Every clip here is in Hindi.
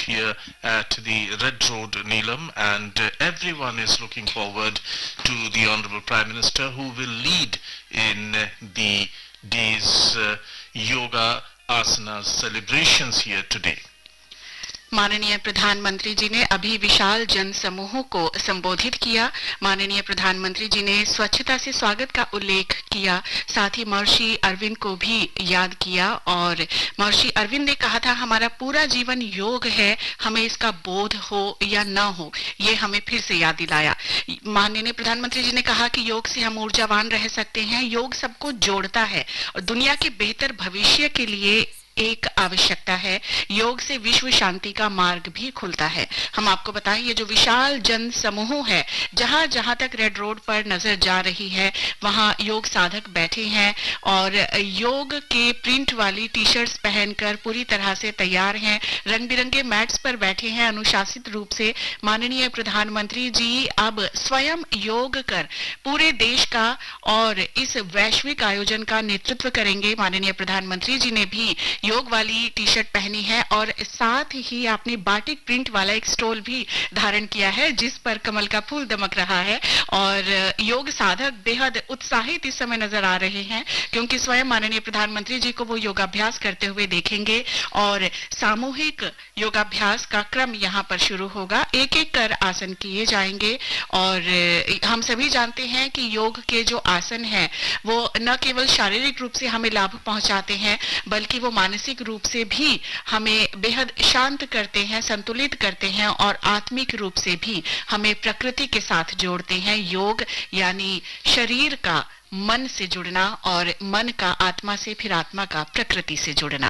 here at the Red Road, Neelam, and everyone is looking forward to the Honorable Prime Minister, who will lead in the day's yoga asanas celebrations here today. माननीय प्रधानमंत्री जी ने अभी विशाल जन समूहों को संबोधित किया। माननीय प्रधानमंत्री जी ने स्वच्छता से स्वागत का उल्लेख किया, साथ ही महर्षि अरविंद को भी याद किया और महर्षि अरविंद ने कहा था हमारा पूरा जीवन योग है, हमें इसका बोध हो या न हो, ये हमें फिर से याद दिलाया। माननीय प्रधानमंत्री जी ने कहा कि योग से हम ऊर्जावान रह सकते हैं, योग सबको जोड़ता है और दुनिया के बेहतर भविष्य के लिए एक आवश्यकता है। योग से विश्व शांति का मार्ग भी खुलता है। हम आपको बताएं, ये जो विशाल जन समूह है, जहां जहां तक रेड रोड पर नजर जा रही है, वहां योग साधक बैठे हैं और योग के प्रिंट वाली टी शर्ट्स पहनकर पूरी तरह से तैयार हैं, रंग बिरंगे मैट्स पर बैठे हैं। अनुशासित रूप से माननीय प्रधानमंत्री जी अब स्वयं योग कर पूरे देश का और इस वैश्विक आयोजन का नेतृत्व करेंगे। माननीय प्रधानमंत्री जी ने भी योग वाली टी शर्ट पहनी है और साथ ही आपने बाटिक प्रिंट वाला एक स्टोल भी धारण किया है, जिस पर कमल का फूल दमक रहा है और योग साधक बेहद उत्साहित इस समय नजर आ रहे हैं, क्योंकि स्वयं माननीय प्रधानमंत्री जी को वो योगाभ्यास करते हुए देखेंगे और सामूहिक योगाभ्यास का क्रम यहाँ पर शुरू होगा। एक एक कर आसन किए जाएंगे और हम सभी जानते हैं कि योग के जो आसन हैं वो न केवल शारीरिक रूप से हमें लाभ पहुंचाते हैं, बल्कि वो मानसिक रूप से भी हमें बेहद शांत करते हैं, संतुलित करते हैं और आत्मिक रूप से भी हमें प्रकृति के साथ जोड़ते हैं। योग यानी शरीर का मन से जुड़ना और मन का आत्मा से, फिर आत्मा का प्रकृति से जुड़ना।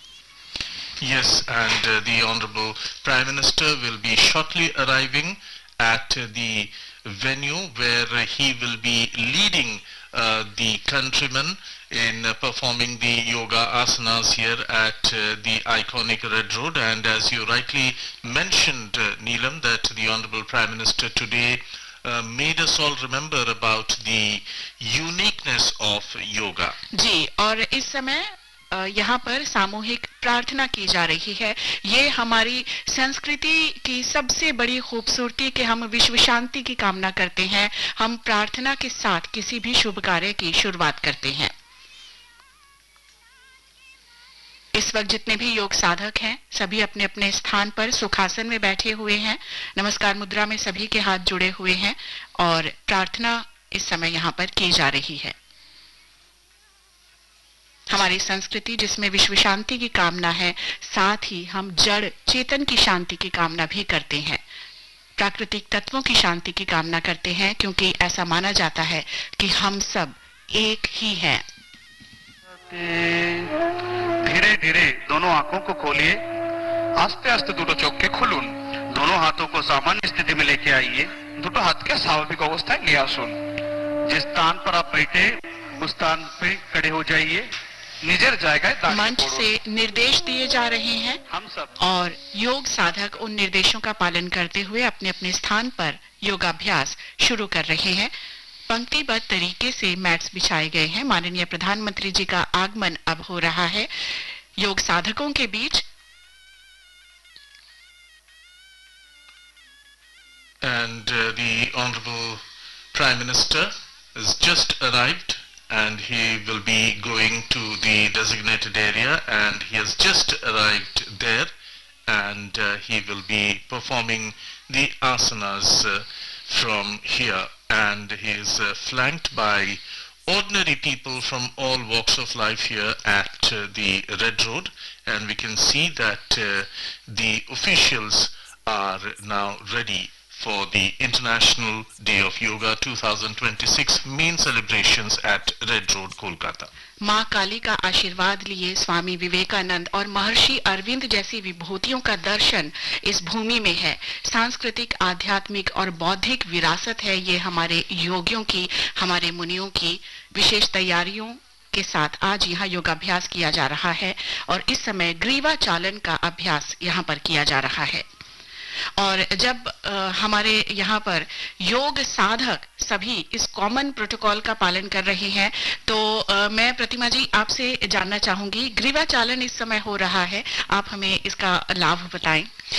Yes, and the Honorable Prime Minister will be shortly arriving at the venue where he will be leading the countrymen in performing the yoga asanas here at the iconic Red Road. And as you rightly mentioned, Neelam, that the Honorable Prime Minister today made us all remember about the uniqueness of yoga. जी, और इस समय यहाँ पर सामूहिक प्रार्थना की जा रही है। ये हमारी संस्कृति की सबसे बड़ी खूबसूरती कि हम विश्व शांति की कामना करते हैं, हम प्रार्थना के साथ किसी भी शुभ कार्य की शुरुआत करते हैं। इस वक्त जितने भी योग साधक हैं सभी अपने अपने स्थान पर सुखासन में बैठे हुए हैं, नमस्कार मुद्रा में सभी के हाथ जुड़े हुए हैं और प्रार्थना इस समय यहाँ पर की जा रही है। हमारी संस्कृति जिसमें विश्व शांति की कामना है, साथ ही हम जड़ चेतन की शांति की कामना भी करते हैं, प्राकृतिक तत्वों की शांति की कामना करते हैं, क्योंकि ऐसा माना जाता है कि हम सब एक ही हैं। धीरे धीरे दोनों आंखों को खोलिए, आस्ते आस्ते दुटो चोख के खुलून, दोनों हाथों को सामान्य स्थिति में लेके आइए, दुटो हाथ के स्वाभाविक अवस्था ले आसुन। जिस स्थान पर आप बैठे उस स्थान पे खड़े हो जाइए, निजर जाएगा। मंच से निर्देश दिए जा रहे हैं हम सब और योग साधक उन निर्देशों का पालन करते हुए अपने अपने स्थान पर योगाभ्यास शुरू कर रहे हैं। पंक्तिबद्ध तरीके से मैट्स बिछाए गए हैं। माननीय प्रधानमंत्री जी का आगमन अब हो रहा है योग साधकों के बीच। And the Honorable Prime Minister has just arrived and he will be going to the designated area, and he has just arrived there, and he will be performing the asanas from here, and he is flanked by ordinary people from all walks of life here at the Red Road, and we can see that the officials are now ready for the International Day of Yoga 2026 main celebrations at Red Road, Kolkata. माँ काली का आशीर्वाद लिए स्वामी विवेकानंद और महर्षि अरविंद जैसी विभूतियों का दर्शन इस भूमि में है। सांस्कृतिक, आध्यात्मिक और बौद्धिक विरासत है ये हमारे योगियों की, हमारे मुनियों की। विशेष तैयारियों के साथ आज यहाँ योगाभ्यास किया जा रहा है और इस समय ग्रीवा चालन का अभ्यास यहाँ पर किया जा रहा है। और जब हमारे यहाँ पर योग साधक सभी इस कॉमन प्रोटोकॉल का पालन कर रहे हैं, तो मैं प्रतिमा जी आपसे जानना चाहूंगी, ग्रीवा चालन इस समय हो रहा है, आप हमें इसका लाभ बताएं।